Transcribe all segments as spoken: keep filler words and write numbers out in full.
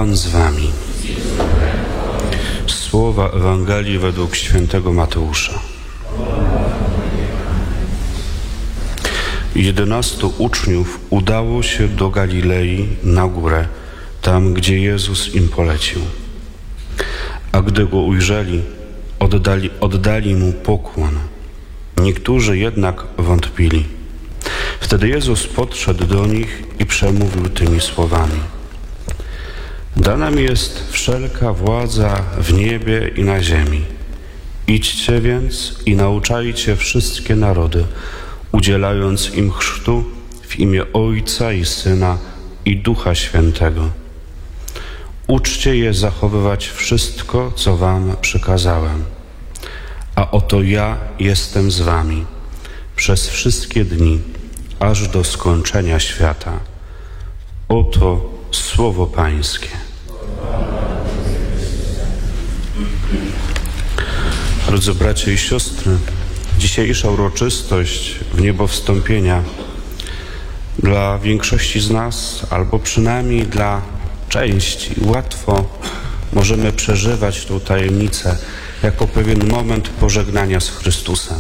Pan z wami. Słowa Ewangelii według świętego Mateusza. Jedenastu uczniów udało się do Galilei na górę, tam gdzie Jezus im polecił. A gdy go ujrzeli, oddali, oddali mu pokłon. Niektórzy jednak wątpili. Wtedy Jezus podszedł do nich i przemówił tymi słowami: Dana mi jest wszelka władza w niebie i na ziemi. Idźcie więc i nauczajcie wszystkie narody, udzielając im chrztu w imię Ojca i Syna i Ducha Świętego. Uczcie je zachowywać wszystko, co wam przykazałem. A oto ja jestem z wami przez wszystkie dni, aż do skończenia świata. Oto słowo Pańskie. Drodzy bracia i siostry, dzisiejsza uroczystość wniebowstąpienia dla większości z nas, albo przynajmniej dla części, łatwo możemy przeżywać tą tajemnicę jako pewien moment pożegnania z Chrystusem.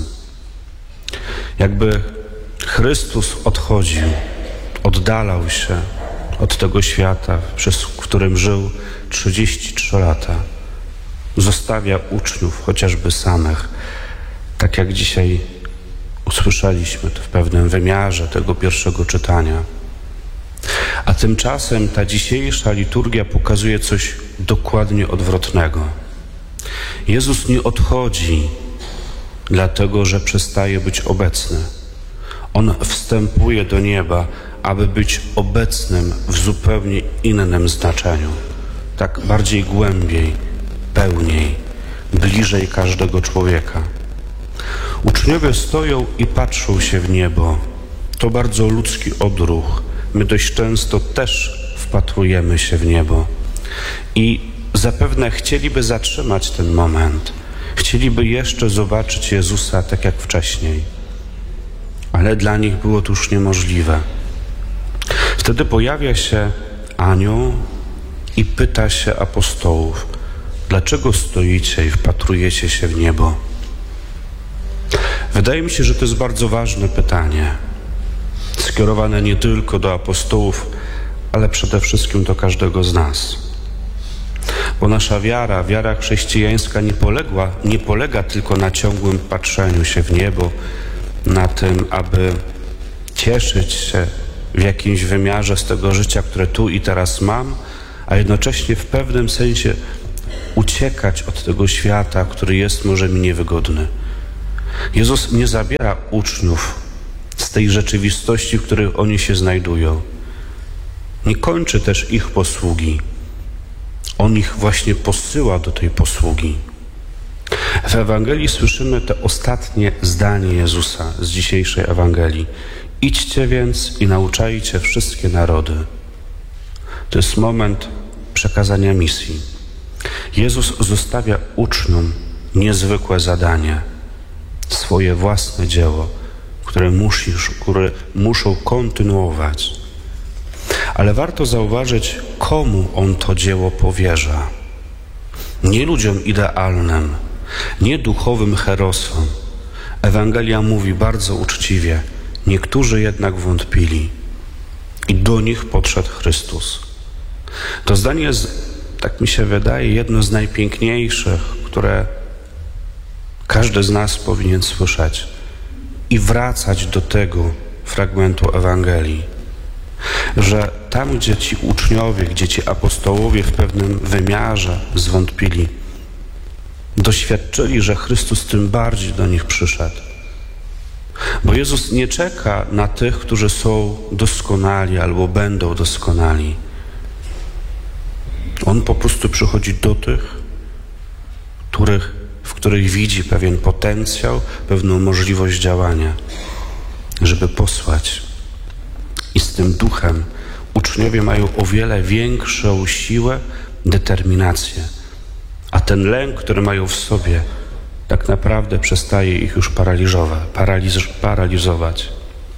Jakby Chrystus odchodził, oddalał się od tego świata, przez w którym żył trzydzieści trzy lata. Zostawia uczniów chociażby samych, tak jak dzisiaj usłyszeliśmy to w pewnym wymiarze tego pierwszego czytania. A tymczasem ta dzisiejsza liturgia pokazuje coś dokładnie odwrotnego. Jezus nie odchodzi dlatego, że przestaje być obecny. On wstępuje do nieba, aby być obecnym w zupełnie innym znaczeniu. Tak bardziej głębiej, pełniej, bliżej każdego człowieka. Uczniowie stoją i patrzą się w niebo. To bardzo ludzki odruch. My dość często też wpatrujemy się w niebo. I zapewne chcieliby zatrzymać ten moment. Chcieliby jeszcze zobaczyć Jezusa tak jak wcześniej. Ale dla nich było to już niemożliwe. Wtedy pojawia się anioł i pyta się apostołów: dlaczego stoicie i wpatrujecie się w niebo? Wydaje mi się, że to jest bardzo ważne pytanie, skierowane nie tylko do apostołów, ale przede wszystkim do każdego z nas. Bo nasza wiara, wiara chrześcijańska nie, poległa, nie polega tylko na ciągłym patrzeniu się w niebo, na tym, aby cieszyć się w jakimś wymiarze z tego życia, które tu i teraz mam, a jednocześnie w pewnym sensie uciekać od tego świata, który jest może mi niewygodny. Jezus nie zabiera uczniów z tej rzeczywistości, w której oni się znajdują. Nie kończy też ich posługi. On ich właśnie posyła do tej posługi. W Ewangelii słyszymy te ostatnie zdanie Jezusa z dzisiejszej Ewangelii. Idźcie więc i nauczajcie wszystkie narody. To jest moment przekazania misji. Jezus zostawia uczniom niezwykłe zadanie, swoje własne dzieło, które, musisz, które muszą kontynuować. Ale warto zauważyć, komu On to dzieło powierza. Nie ludziom idealnym, nie duchowym herosom. Ewangelia mówi bardzo uczciwie: niektórzy jednak wątpili i do nich podszedł Chrystus. To zdanie jest, tak mi się wydaje, jedno z najpiękniejszych, które każdy z nas powinien słyszeć i wracać do tego fragmentu Ewangelii, że tam, gdzie ci uczniowie, gdzie ci apostołowie w pewnym wymiarze zwątpili, doświadczyli, że Chrystus tym bardziej do nich przyszedł. Bo Jezus nie czeka na tych, którzy są doskonali albo będą doskonali. On po prostu przychodzi do tych, których, w których widzi pewien potencjał, pewną możliwość działania, żeby posłać. I z tym duchem uczniowie mają o wiele większą siłę, determinację. A ten lęk, który mają w sobie, tak naprawdę przestaje ich już paraliżować. Paraliz- paraliżować.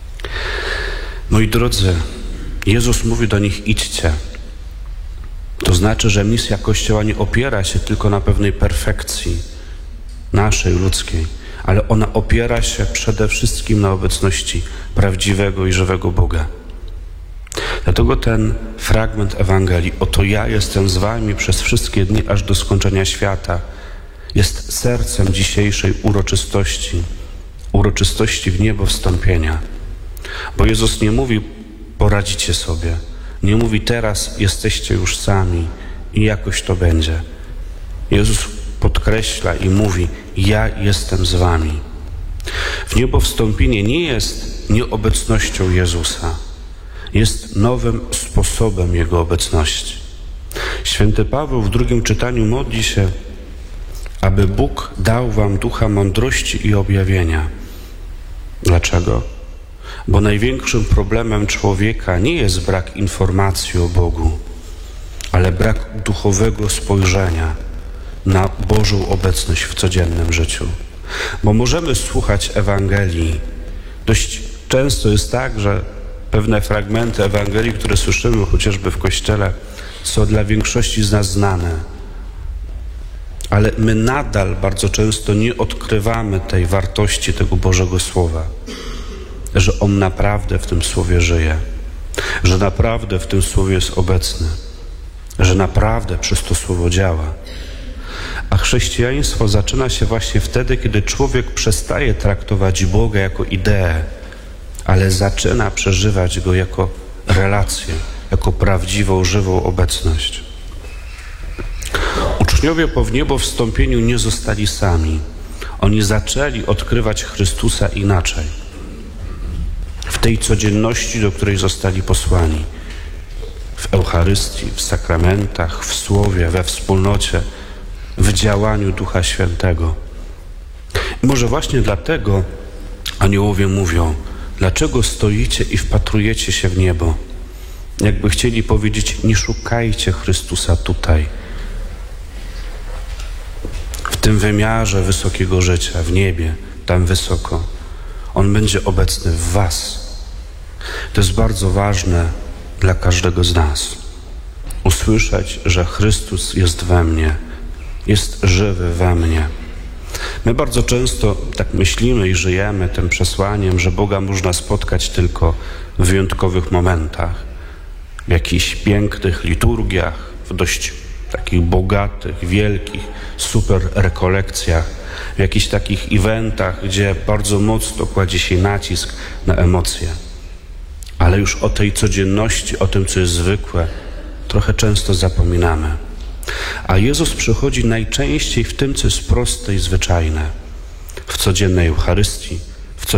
Moi drodzy, Jezus mówi do nich: idźcie. To znaczy, że misja Kościoła nie opiera się tylko na pewnej perfekcji naszej, ludzkiej, ale ona opiera się przede wszystkim na obecności prawdziwego i żywego Boga. Dlatego ten fragment Ewangelii, oto ja jestem z wami przez wszystkie dni aż do skończenia świata, jest sercem dzisiejszej uroczystości, uroczystości w niebo wstąpienia. Bo Jezus nie mówi, poradzicie sobie, nie mówi, teraz jesteście już sami i jakoś to będzie. Jezus podkreśla i mówi, ja jestem z wami. W niebo wstąpienie nie jest nieobecnością Jezusa, jest nowym sposobem Jego obecności. Święty Paweł w drugim czytaniu modli się, aby Bóg dał wam ducha mądrości i objawienia. Dlaczego? Bo największym problemem człowieka nie jest brak informacji o Bogu, ale brak duchowego spojrzenia na Bożą obecność w codziennym życiu. Bo możemy słuchać Ewangelii. Dość często jest tak, że pewne fragmenty Ewangelii, które słyszymy chociażby w Kościele, są dla większości z nas znane. Ale my nadal bardzo często nie odkrywamy tej wartości tego Bożego Słowa. Że On naprawdę w tym Słowie żyje. Że naprawdę w tym Słowie jest obecny. Że naprawdę przez to Słowo działa. A chrześcijaństwo zaczyna się właśnie wtedy, kiedy człowiek przestaje traktować Boga jako ideę, ale zaczyna przeżywać Go jako relację, jako prawdziwą, żywą obecność. Uczniowie po wniebowstąpieniu nie zostali sami. Oni zaczęli odkrywać Chrystusa inaczej. W tej codzienności, do której zostali posłani. W Eucharystii, w sakramentach, w Słowie, we wspólnocie, w działaniu Ducha Świętego. I może właśnie dlatego aniołowie mówią, dlaczego stoicie i wpatrujecie się w niebo? Jakby chcieli powiedzieć, nie szukajcie Chrystusa tutaj, w tym wymiarze wysokiego życia, w niebie, tam wysoko. On będzie obecny w was. To jest bardzo ważne dla każdego z nas. Usłyszeć, że Chrystus jest we mnie, jest żywy we mnie. My bardzo często tak myślimy i żyjemy tym przesłaniem, że Boga można spotkać tylko w wyjątkowych momentach, w jakichś pięknych liturgiach, w dość takich bogatych, wielkich, super rekolekcjach, w jakichś takich eventach, gdzie bardzo mocno kładzie się nacisk na emocje. Ale już o tej codzienności, o tym, co jest zwykłe, trochę często zapominamy. A Jezus przychodzi najczęściej w tym, co jest proste i zwyczajne. W codziennej Eucharystii,